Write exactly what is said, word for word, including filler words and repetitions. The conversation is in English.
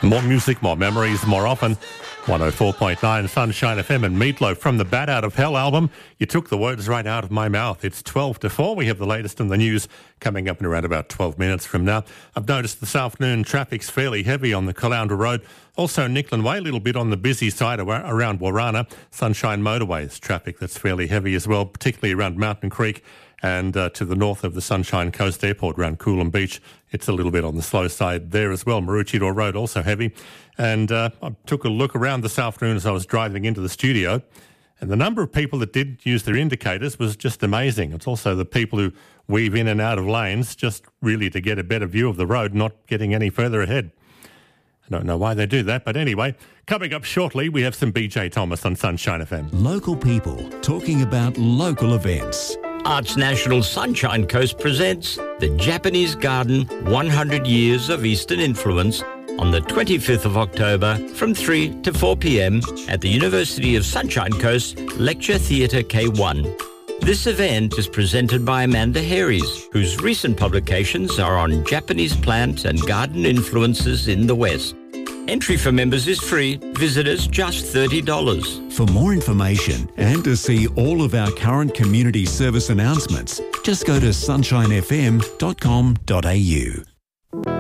More music, more memories, more often. one oh four point nine Sunshine F M and Meatloaf from the Bat Out of Hell album. You took the words right out of my mouth. It's twelve to four. We have the latest in the news coming up in around about twelve minutes from now. I've noticed this afternoon traffic's fairly heavy on the Caloundra Road. Also Nicklin Way, a little bit on the busy side around Warana. Sunshine Motorways traffic that's fairly heavy as well, particularly around Mountain Creek and uh, to the north of the Sunshine Coast Airport around Coolum Beach. It's a little bit on the slow side there as well. Maroochydore Road also heavy. And uh, I took a look around this afternoon as I was driving into the studio, and the number of people that did use their indicators was just amazing. It's also the people who weave in and out of lanes just really to get a better view of the road, not getting any further ahead. I don't know why they do that, but anyway, coming up shortly, we have some B J Thomas on Sunshine F M. Local people talking about local events. Arts National Sunshine Coast presents the Japanese Garden one hundred Years of Eastern Influence on the twenty-fifth of October from three to four p.m. at the University of Sunshine Coast Lecture Theatre K one. This event is presented by Amanda Harries, whose recent publications are on Japanese plant and garden influences in the West. Entry for members is free, visitors just thirty dollars. For more information and to see all of our current community service announcements, just go to sunshine f m dot com dot a u.